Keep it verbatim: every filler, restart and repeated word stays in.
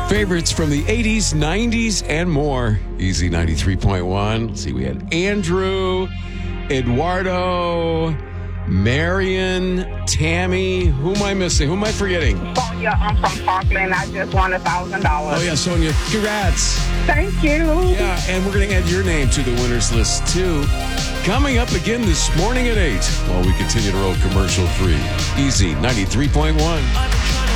Favorites from the eighties, nineties, and more. Easy ninety-three point one. Let's see, we had Andrew, Eduardo, Marion, Tammy. Who am I missing? Who am I forgetting? Sonia, I'm from Parkland. I just won a thousand dollars. Oh, yeah, Sonia. Congrats. Thank you. Yeah, and we're going to add your name to the winners list, too. Coming up again this morning at eight while we continue to roll commercial free. Easy ninety-three point one.